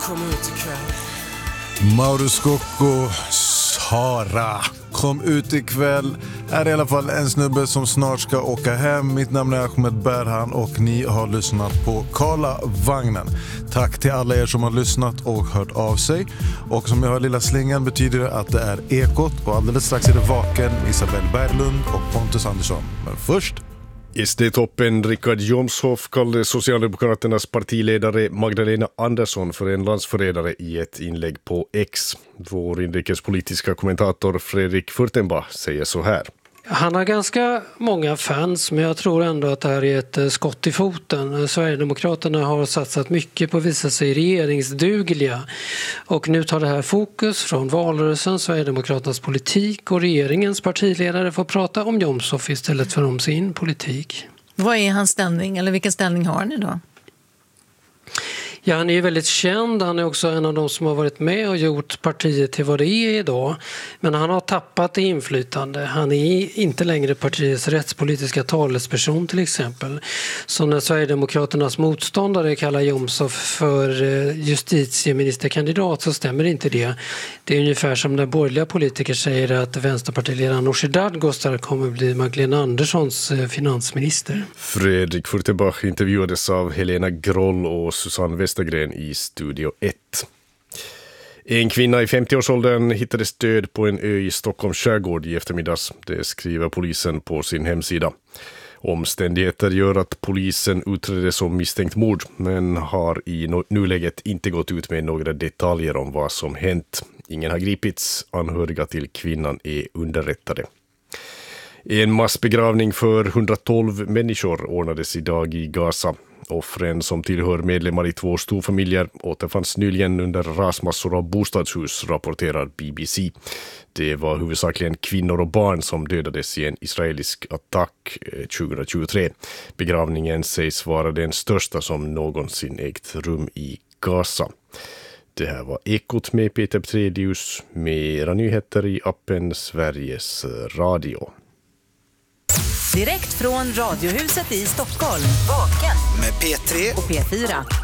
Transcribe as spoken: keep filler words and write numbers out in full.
Kom ut ikväll. Mauro Scocco, Sara. Kom ut ikväll är i alla fall en snubbe som snart ska åka hem. Mitt namn är Ahmed Berhan och ni har lyssnat på Karlavagnen. Tack till alla er som har lyssnat och hört av sig. Och som jag hör lilla slingan betyder det att det är Ekot. Och alldeles strax är det Vaken, Isabel Berglund och Pontus Andersson. Men först... S D-toppen Richard Jomshof kallade Socialdemokraternas partiledare Magdalena Andersson för en landsförrädare i ett inlägg på X. Vår inrikespolitiska kommentator Fredrik Furtenbach säger så här. Han har ganska många fans, men jag tror ändå att det här är ett skott i foten. Sverigedemokraterna har satsat mycket på att visa sig regeringsdugliga. Och nu tar det här fokus från valrörelsen, Sverigedemokraternas politik, och regeringens partiledare får prata om Jomshof istället för om sin politik. Vad är hans ställning, eller vilken ställning har han idag? Ja, han är ju väldigt känd. Han är också en av de som har varit med och gjort partiet till vad det är idag. Men han har tappat i inflytande. Han är inte längre partiets rättspolitiska talesperson till exempel. Så när Sverigedemokraternas motståndare kallar Jomshof för justitieministerkandidat så stämmer inte det. Det är ungefär som när borgerliga politiker säger att vänsterpartiledaren Nooshi Dadgostar kommer bli Magdalena Anderssons finansminister. Fredrik Furtenbach intervjuades av Helena Groll och Susanne Westergren i Studio ett. En kvinna i femtioårsåldern hittades död på en ö i Stockholms skärgård i eftermiddags. Det skriver polisen på sin hemsida. Omständigheter gör att polisen utreder som misstänkt mord, men har i nuläget inte gått ut med några detaljer om vad som hänt. Ingen har gripits, anhöriga till kvinnan är underrättade. En massbegravning för hundratolv människor ordnades idag i Gaza. Offren som tillhör medlemmar i två storfamiljer återfanns nyligen under rasmassor av bostadshus, rapporterar B B C. Det var huvudsakligen kvinnor och barn som dödades i en israelisk attack tjugohundratjugotre. Begravningen sägs vara den största som någonsin ägt rum i Gaza. Det här var Ekot med Peter Petrelius. Mera nyheter i appen Sveriges Radio. Direkt från Radiohuset i Stockholm. Vaken med P tre och P fyra.